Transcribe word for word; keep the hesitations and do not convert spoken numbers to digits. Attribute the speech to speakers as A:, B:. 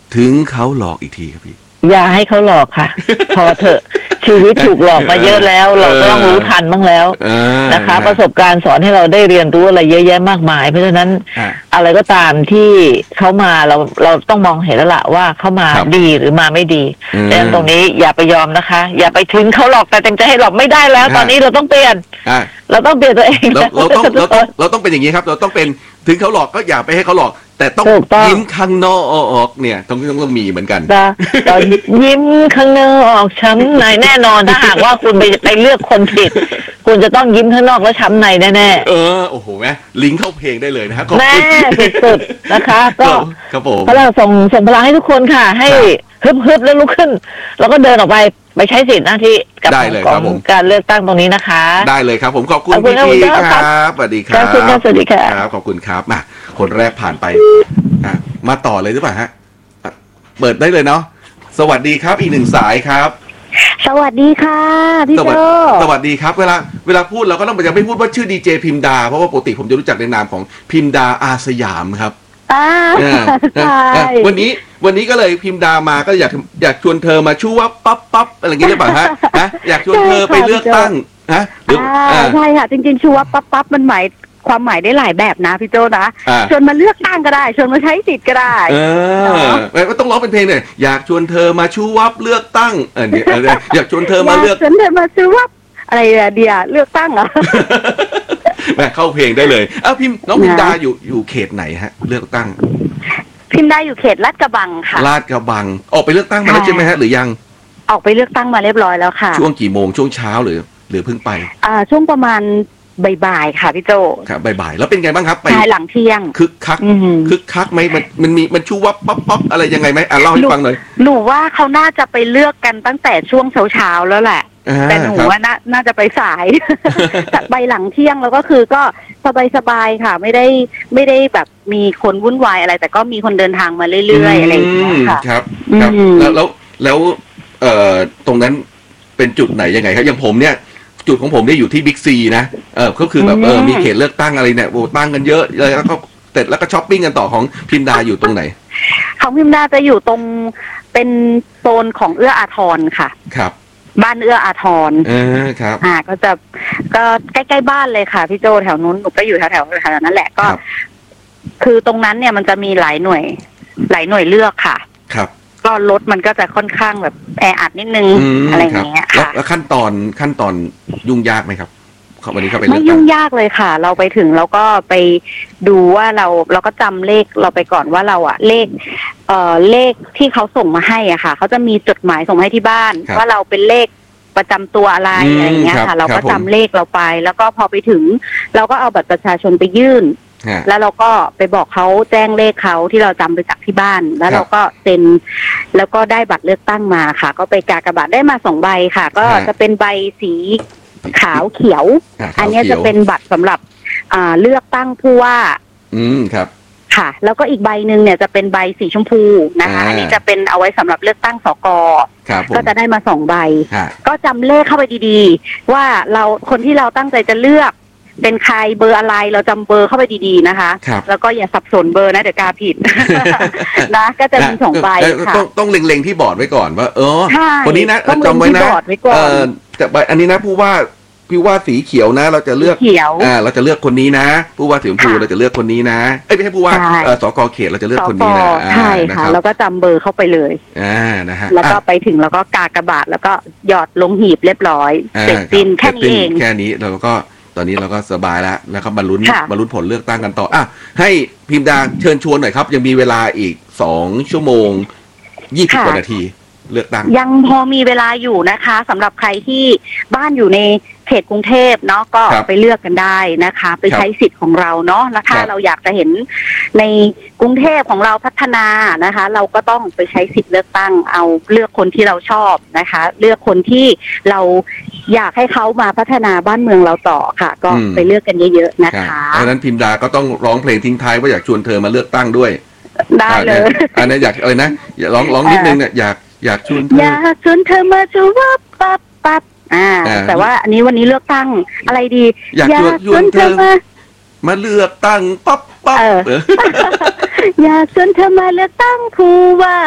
A: ถึงเขาหลอกอีกทีครับพี่
B: อย่าให้เขาหลอกค่ะพอเถอะชีวิตถูกหลอกมาเยอะแล้วเราก็ต้องรู้ทันบ้างแล้วนะคะประสบการณ์สอนให้เราได้เรียนรู้อะไรเยอะแยะมากมายเพราะฉะนั้นอะไรก็ตามที่เขามาเราเราต้องมองเห็นแล้วล่ะว่าเขามาดีหรือมาไม่ดีดังนั้นตรงนี้อย่าไปยอมนะคะอย่าไปถึงเขาหลอกแต่เต็มใจให้หลอกไม่ได้แล้วตอนนี้เราต้องเปลี่ยนเราต้องเปลี่ยนตัวเอง
A: เราเราต้องเราต้องเราต้องเป็นอย่างนี้ครับเราต้องเป็นถึงเขาหลอกก็อย่าไปให้เขาหลอกแต่ต้องยิ้มข้างนอกเนี่ยต้องต้องต้องมีเหมือนกัน
B: ตอนยิ้มข้างนอกช้ำในแน่นอนถ้าหากว่าคุณไปไปเลือกคนผิดคุณจะต้องยิ้มข้างนอกแล้วช้ำในแน่
A: ๆเออโอ้โหแม่ลิงก์เข้าเพลงได้เลยนะ
B: แม่สุดๆนะคะก็
A: ครับผม
B: พลังส่งส่งพลังให้ทุกคนค่ะให้ฮึบฮึบแล้วลุกขึ้นแล้วก็เดินออกไปไปใช้สิทธิหน้าที่กับของการเลือกตั้งตรงนี้นะคะ
A: ได้เลยครับผมขอบคุณพี่ทีครับสวัสดีครับ
B: สวัสดี
A: ครับขอบคุณครับมาคนแรกผ่านไปอ่ะมาต่อเลยหรือเปล่าฮะเปิดได้เลยเนาะสวัสดีครับอีกหนึ่งสายครับ
C: สวัสดีค่ะพี่โจ
A: สวัสดีครับเวลาเวลาพูดเราก็ต้องจะไม่พูดว่าชื่อดีเจพิมดาเพราะว่าปกติผมจะรู้จักในนามของพิมดาอาสยามครับ
C: อ่าใช่
A: วันนี้วันนี้ก็เลยพิมดามาก็อยากอยากชวนเธอมาชูว่าปั๊บปั๊บอะไรอย่างงี้หรือเปล่าฮะนะอยากชวนเธอไปเลือกตั้งฮะ
C: ใช่ค่ะจริงๆชูว่าปั๊บปั๊บมันหมายความหมายได้หลายแบบนะพี่โจนะชวนมาเลือกตั้งก็ได้ชวนมาใช้สิทธิ์ก็ได้
A: เออแล้วก็ต้องร้องเป็นเพลงเลยอยากชวนเธอมาชูวับเลือกตั้งเอออยากชวนเธอมาเลือก
C: ชวนเธอมาชูวับอะไรเดียเลือกตั้งเหรอ
A: แม่เข้าเพลงได้เลยอ้าวพิมน้องพิมดาอยู่อยู่เขตไหนฮะเลือกตั้ง
C: พิมดาอยู่เขตลาดกระบังค่ะ
A: ลาดกระบังออกไปเลือกตั้งมาแล้วใช่ไหมฮะหรือยัง
C: ออกไปเลือกตั้งมาเรียบร้อยแล้วค่ะ
A: ช่วงกี่โมงช่วงเช้าหรือหรือเพิ่งไป
C: อ่าช่วงประมาณบ่ายๆค่ะพี่โจ
A: ครับบ่ายๆแล้วเป็นไงบ้างครับไป
C: หลังเที่ยง
A: คึกคักคึกคักไหมมันมันมีมันชูวับปั๊บปั๊บอะไรยังไงไหมอ่ะเล่าให้ฟังหน่อย
C: หนูว่าเขาน่าจะไปเลือกกันตั้งแต่ช่วงเช้าๆแล้วแหละแต่หนูว่าน่าน่าจะไปสายจากใบหลังเที่ยงแล้วก็คือก็สบายๆค่ะไม่ได้ไม่ได้แบบมีคนวุ่นวายอะไรแต่ก็มีคนเดินทางมาเรื่อยๆอะไรอย่างเงี้ยค่ะ
A: ครับครับแล้วแล้วแล้วเอ่อตรงนั้นเป็นจุดไหนยังไงครับอย่างผมเนี่ยจุดของผมเนี่ยอยู่ที่บิ๊กซีนะเออก็คือแบบเออมีเขตเลือกตั้งอะไรเนี่ยโอ้ตั้งกันเยอะเลยแล้วก็เสร็จแล้วก็ช้อปปิ้งกันต่อของพิมดาอยู่ตรงไหน
C: ของพิมดาจะอยู่ตรงเป็นโซนของเอื้ออาทรค่ะ
A: ครับ
C: บ้านเอื้ออาทร
A: เออครับ
C: อ่าก็จะก็ใกล้ๆบ้านเลยค่ะพี่โจแถวนู้นหนูก็อยู่แถวแถวแถวนั้นแหละก็คือตรงนั้นเนี่ยมันจะมีหลายหน่วยหลายหน่วยเลือกค่ะ
A: ครับ
C: ก็รถมันก็จะค่อนข้างแบบแออัดนิดนึงอะไรอย่างเงี้ยค่ะ
A: แล้วขั้นตอนขั้นตอนยุ่งยากไหมครับวันนี้เข้าไป
C: ไม่ยุ่งยากเลยค่ะเราไปถึงเราก็ไปดูว่าเราเราก็จำเลขเราไปก่อนว่าเราอะเลขเอ่อเลขที่เขาส่งมาให้อ่ะค่ะเขาจะมีจดหมายส่งมาให้ที่บ้านว่าเราเป็นเลขประจำตัวอะไรอะไรอย่างเงี้ยค่ะเราก็จำเลขเราไปแล้วก็พอไปถึงเราก็เอาบัตรประชาชนไปยื่นแล้วเราก็ไปบอกเขาแจ้งเลขเขาที่เราจำไปจากที่บ้านแล้วเราก็เซ็นแล้วก็ได้บัตรเลือกตั้งมาค่ะก็ไปกากบาทได้มาสองใบค่ะก็จะเป็นใบสีขาวเขียวอันนี้จะเป็นบัตรสำหรับอ่าเลือกตั้งผู้ว่า
A: อืมครับ
C: ค่ะแล้วก็อีกใบหนึ่งเนี่ยจะเป็นใบสีชมพูนะคะอันนี้จะเป็นเอาไว้สำหรับเลือกตั้งสก.ก็จะได้มาสองใบก็จำเลขเข้าไปดีๆว่าเราคนที่เราตั้งใจจะเลือกเป็นใครเบอร์อะไรเราจำเบอร์เข้าไปดีๆนะคะแล้วก็อย่าสับสนเบอร์นะเดี๋ยวกาผิดนะก็จะมีสองใบค่ะ
A: ต้องต้องเล็งๆที่บอร์ดไว้ก่อนว่าเออคนนี้นะจำไว้นะเออแต่ใบอันนี้นะผู้ว่าพี่ว่าสีเขียวนะเราจะเลือกอ่าเราจะเลือกคนนี้นะผู้ว่าสีชมพูเราจะเลือกคนนี้นะเอ้ยไม่ใช่ผู้ว่าสก.เขตเราจะเลือกคนนี้นะ
C: ใช่ค่ะแล้วก็จำเบอร์เข้าไปเลย
A: อ่านะฮะ
C: แล้วก็ไปถึงแล้วก็กากบาทแล้วก็หยอดลงหีบเรียบร้อยเสร็จสิ้นแค่นี้เอง
A: แค่นี้เราก็ตอนนี้เราก็สบายแล้วแล้วก็บรรลุบรรลุผลเลือกตั้งกันต่ออ่ะให้พิมดาเชิญชวนหน่อยครับยังมีเวลาอีกสองชั่วโมงยี่สิบกว่านาทีเลือกตั้ง
C: ยังพอมีเวลาอยู่นะคะสำหรับใครที่บ้านอยู่ในเขตกรุงเทพเนาะก็ไปเลือกกันได้นะคะไปใช้สิทธิ์ของเราเนาะแล้วถ้าเราอยากจะเห็นในกรุงเทพของเราพัฒนานะคะเราก็ต้องไปใช้สิทธิ์เลือกตั้งเอาเลือกคนที่เราชอบนะคะเลือกคนที่เราอยากให้เขามาพัฒนาบ้านเมืองเราต่อค่ะก็ไปเลือกกันเยอะๆนะคะ
A: เพราะฉะนั้นพิมดาก็ต้องร้องเพลงทิ้งท้ายว่าอยากชวนเธอมาเลือกตั้งด้วย
C: ได้เลย
A: อันนี้อยากอะไรนะอย่าร้องร้องนิดนึงเนี่ยอยากอยากชวนเธอ
C: อยากชวนเธอมาชูวับปั๊บปั๊บอ่าแต่ว่าอันนี้วันนี้เลือกตั้งอะไรดี
A: อยากชวนเธอมามาเลือกตั้งปั๊บปั๊บ
C: อยากชวนเธอมาเลือกตั้งผู้ว่า